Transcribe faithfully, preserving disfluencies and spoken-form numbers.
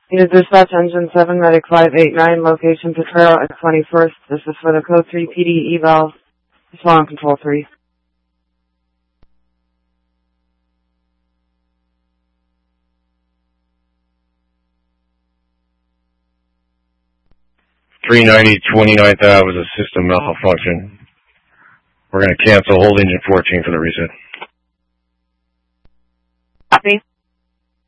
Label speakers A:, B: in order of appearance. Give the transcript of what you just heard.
A: Unit Dispatch Engine seven, Medic five eight nine, location Potrero at twenty-first. This is for the Code three P D eval. Respond Control three.
B: three ninety twenty-ninth Ave was a system malfunction. We're going to cancel hold engine fourteen for the reset.
A: Copy.